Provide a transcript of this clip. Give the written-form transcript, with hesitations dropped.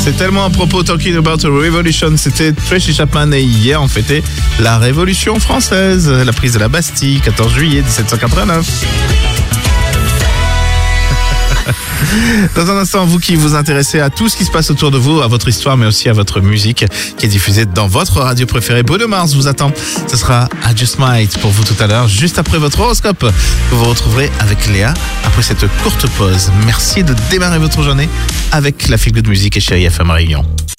C'est tellement à propos, Talking About a Revolution, c'était Tracy Chapman et hier on fêtait la Révolution française, la prise de la Bastille, 14 juillet 1789. Dans un instant, vous qui vous intéressez à tout ce qui se passe autour de vous, à votre histoire, mais aussi à votre musique qui est diffusée dans votre radio préférée, Bruno Mars vous attend. Ce sera I Just Might pour vous tout à l'heure, juste après votre horoscope que vous retrouverez avec Léa après cette courte pause. Merci de démarrer votre journée avec la Feel Good Music et Chérie FM Réunion.